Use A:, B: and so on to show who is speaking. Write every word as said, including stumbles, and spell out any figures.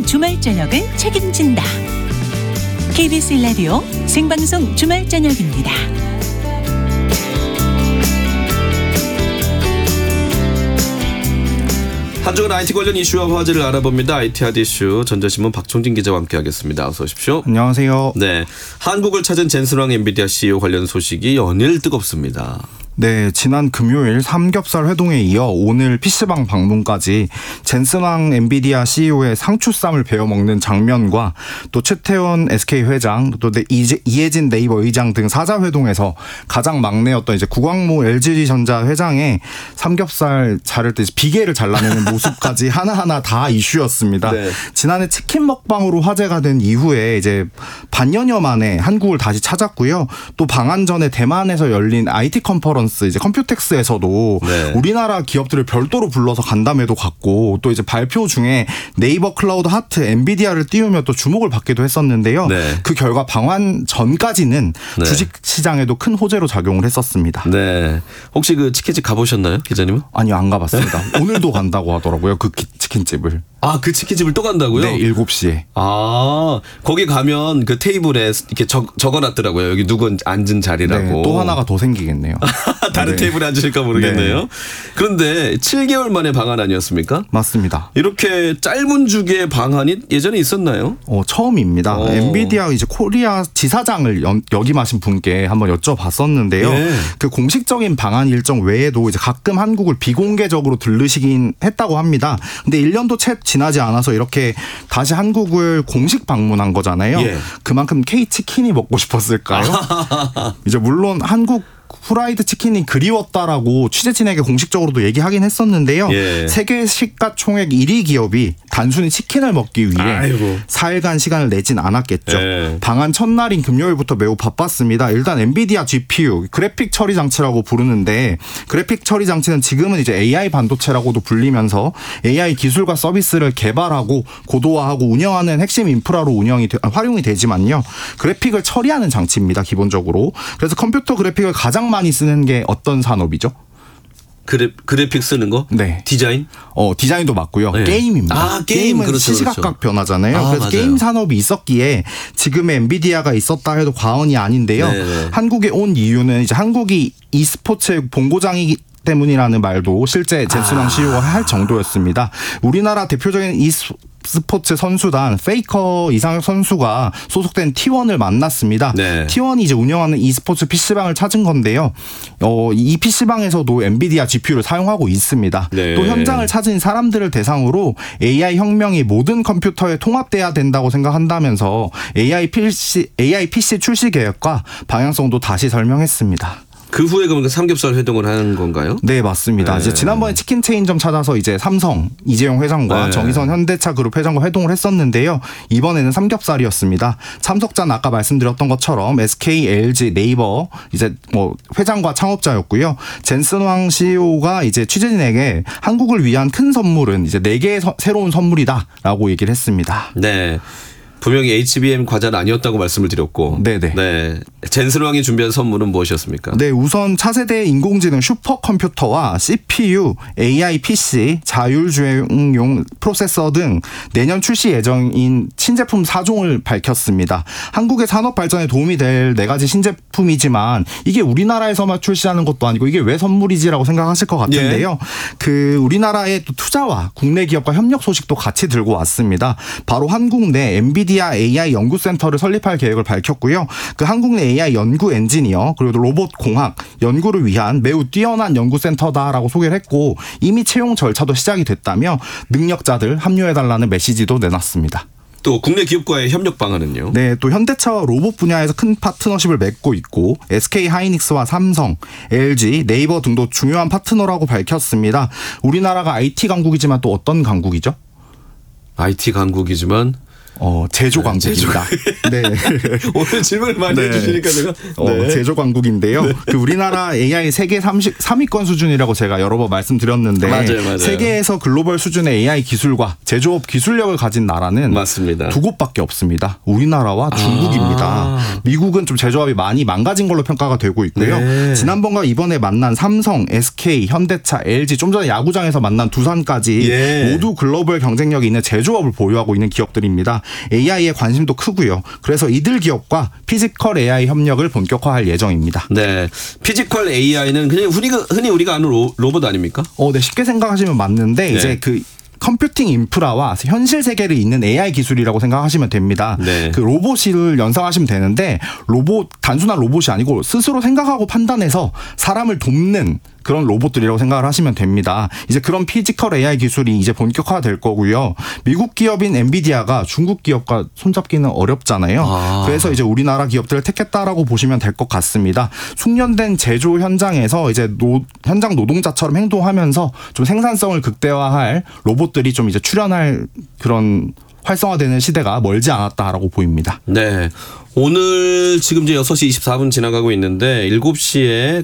A: 주말 저녁을 책임진다. 케이비에스 일 라디오 생방송 주말 저녁입니다.
B: 한 주간 아이티 관련 이슈와 화제를 알아봅니다. 아이티 핫 이슈 전자신문 박종진 기자와 함께하겠습니다. 어서 오십시오.
C: 안녕하세요.
B: 네, 한국을 찾은 젠슨왕 엔비디아 씨이오 관련 소식이 연일 뜨겁습니다.
C: 네, 지난 금요일 삼겹살 회동에 이어 오늘 피씨방 방문까지 젠슨왕 엔비디아 씨이오의 상추쌈을 베어먹는 장면과 또 최태원 에스케이 회장, 또 이해진 네이버 의장 등 사자 회동에서 가장 막내였던 이제 구광모 엘지전자 회장의 삼겹살 자를 때 비계를 잘라내는 모습까지 하나하나 다 이슈였습니다. 네. 지난해 치킨 먹방으로 화제가 된 이후에 이제 반년여 만에 한국을 다시 찾았고요. 또 방한 전에 대만에서 열린 아이티 컨퍼런스 이제 컴퓨텍스에서도 네. 우리나라 기업들을 별도로 불러서 간담회도 갔고 또 이제 발표 중에 네이버 클라우드 하트 엔비디아를 띄우며 또 주목을 받기도 했었는데요. 네. 그 결과 방한 전까지는 네. 주식 시장에도 큰 호재로 작용을 했었습니다.
B: 네. 혹시 그 치킨집 가보셨나요, 기자님은?
C: 아니요, 안 가봤습니다. 오늘도 간다고 하더라고요, 그 치킨집을.
B: 아, 그 치킨집을 또 간다고요?
C: 네, 일곱 시에.
B: 아, 거기 가면 그 테이블에 이렇게 적, 적어놨더라고요. 여기 누군 앉은 자리라고.
C: 네, 또 하나가 더 생기겠네요.
B: 다른 네. 테이블에 앉으실까 모르겠네요. 네. 그런데 칠 개월 만에 방한 아니었습니까?
C: 맞습니다.
B: 이렇게 짧은 주기의 방한이 예전에 있었나요?
C: 어, 처음입니다. 어. 엔비디아 이제 코리아 지사장을 연, 역임하신 분께 한번 여쭤봤었는데요. 네. 그 공식적인 방한 일정 외에도 이제 가끔 한국을 비공개적으로 들르시긴 했다고 합니다. 근데 일 년도 채 지나지 않아서 이렇게 다시 한국을 공식 방문한 거잖아요. 예. 그만큼 K치킨이 먹고 싶었을까요? 이제 물론 한국 후라이드 치킨이 그리웠다라고 취재진에게 공식적으로도 얘기하긴 했었는데요. 예. 세계 시가총액 일 위 기업이 단순히 치킨을 먹기 위해 아이고. 사 일간 시간을 내진 않았겠죠. 예. 방한 첫날인 금요일부터 매우 바빴습니다. 일단 엔비디아 지피유, 그래픽 처리 장치라고 부르는데 그래픽 처리 장치는 지금은 이제 에이아이 반도체라고도 불리면서 에이아이 기술과 서비스를 개발하고 고도화하고 운영하는 핵심 인프라로 운영이 되, 활용이 되지만요. 그래픽을 처리하는 장치입니다. 기본적으로. 그래서 컴퓨터 그래픽을 가장 많이 쓰는 게 어떤 산업이죠?
B: 그래, 그래픽 쓰는 거?
C: 네.
B: 디자인?
C: 어, 디자인도 맞고요. 네. 게임입니다.
B: 아, 게임.
C: 게임은
B: 그렇죠,
C: 시시각각
B: 그렇죠.
C: 변하잖아요.
B: 아,
C: 그래서
B: 맞아요.
C: 게임 산업이 있었기에 지금의 엔비디아가 있었다 해도 과언이 아닌데요. 네네. 한국에 온 이유는 이제 한국이 e스포츠의 본고장이기 때문이라는 말도 실제 젠슨왕 아. 씨이오가 할 정도였습니다. 우리나라 대표적인 e스포츠 선수단 페이커 이상혁 선수가 소속된 티원을 만났습니다. 네. 티원이 이제 운영하는 e스포츠 피씨방을 찾은 건데요. 어, 이 피씨방에서도 엔비디아 지피유를 사용하고 있습니다. 네. 또 현장을 찾은 사람들을 대상으로 에이아이 혁명이 모든 컴퓨터에 통합돼야 된다고 생각한다면서 에이아이 피씨, 에이아이 피씨 출시 계획과 방향성도 다시 설명했습니다.
B: 그 후에 그럼 삼겹살 회동을 하는 건가요?
C: 네, 맞습니다. 네. 이제 지난번에 치킨 체인점 찾아서 이제 삼성 이재용 회장과 네. 정의선 현대차 그룹 회장과 회동을 했었는데요. 이번에는 삼겹살이었습니다. 참석자는 아까 말씀드렸던 것처럼 에스케이, 엘지, 네이버 이제 뭐 회장과 창업자였고요. 젠슨왕 씨이오가 이제 취재진에게 한국을 위한 큰 선물은 이제 네 개의 서, 새로운 선물이다라고 얘기를 했습니다.
B: 네. 분명히 에이치비엠 과자는 아니었다고 말씀을 드렸고, 네네. 네, 젠슨왕이 준비한 선물은 무엇이었습니까?
C: 네, 우선 차세대 인공지능 슈퍼컴퓨터와 씨피유, 에이아이 피씨, 자율주행용 프로세서 등 내년 출시 예정인 신제품 사 종을 밝혔습니다. 한국의 산업 발전에 도움이 될 네 가지 신제품이지만 이게 우리나라에서만 출시하는 것도 아니고 이게 왜 선물이지라고 생각하실 것 같은데요. 예. 그 우리나라의 또 투자와 국내 기업과 협력 소식도 같이 들고 왔습니다. 바로 한국 내 엔비디아 에이아이 연구센터를 설립할 계획을 밝혔고요. 그 한국 내 에이아이 연구 엔지니어 그리고 로봇 공학 연구를 위한 매우 뛰어난 연구센터다라고 소개를 했고 이미 채용 절차도 시작이 됐다며 능력자들 합류해달라는 메시지도 내놨습니다.
B: 또 국내 기업과의 협력 방안은요?
C: 네, 또 현대차와 로봇 분야에서 큰 파트너십을 맺고 있고 에스케이 하이닉스와 삼성, 엘지, 네이버 등도 중요한 파트너라고 밝혔습니다. 우리나라가 아이티 강국이지만 또 어떤 강국이죠?
B: 아이티 강국이지만
C: 어, 제조 광국입니다. 네.
B: 오늘 질문을 많이 네. 해주시니까 제가. 네.
C: 어, 제조 광국인데요. 네. 그 우리나라 에이아이 세계 삼 위권 수준이라고 제가 여러 번 말씀드렸는데
B: 맞아요, 맞아요.
C: 세계에서 글로벌 수준의 에이아이 기술과 제조업 기술력을 가진 나라는
B: 맞습니다.
C: 두 곳밖에 없습니다. 우리나라와 중국입니다. 아. 미국은 좀 제조업이 많이 망가진 걸로 평가가 되고 있고요. 네. 지난번과 이번에 만난 삼성, 에스케이, 현대차, 엘지, 좀 전에 야구장에서 만난 두산까지 예. 모두 글로벌 경쟁력이 있는 제조업을 보유하고 있는 기업들입니다. 에이아이에 관심도 크고요. 그래서 이들 기업과 피지컬 에이아이 협력을 본격화할 예정입니다.
B: 네, 피지컬 에이아이는 그냥 흔히, 흔히 우리가 아는 로, 로봇 아닙니까?
C: 어, 네, 쉽게 생각하시면 맞는데 네. 이제 그 컴퓨팅 인프라와 현실 세계를 잇는 에이아이 기술이라고 생각하시면 됩니다. 네. 그 로봇을 연상하시면 되는데 로봇 단순한 로봇이 아니고 스스로 생각하고 판단해서 사람을 돕는 그런 로봇들이라고 생각을 하시면 됩니다. 이제 그런 피지컬 에이아이 기술이 이제 본격화될 거고요. 미국 기업인 엔비디아가 중국 기업과 손잡기는 어렵잖아요. 아. 그래서 이제 우리나라 기업들을 택했다라고 보시면 될 것 같습니다. 숙련된 제조 현장에서 이제 노, 현장 노동자처럼 행동하면서 좀 생산성을 극대화할 로봇들이 좀 이제 출현할 그런 활성화되는 시대가 멀지 않았다라고 보입니다.
B: 네. 오늘 지금 이제 여섯 시 이십사 분 지나가고 있는데 일곱 시에